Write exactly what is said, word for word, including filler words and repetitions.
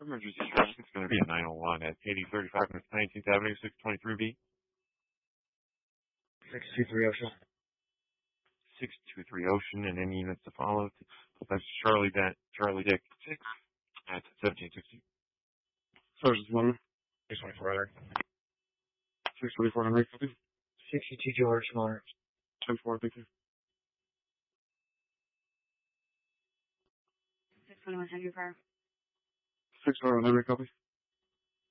emergency service is going to be at nine oh one at eighty thirty-five nineteenth Avenue, six twenty-three B. six two three Ocean. six two three Ocean, and any units to follow. That's Charlie, Dan, Charlie Dick six at seventeen sixty. Sergeant one. six twenty-four other. six twenty-four Henry, copy. sixty-two George, Monitor. ten four, thank you. six twenty-one Henry Fire. six twenty-one Henry, copy.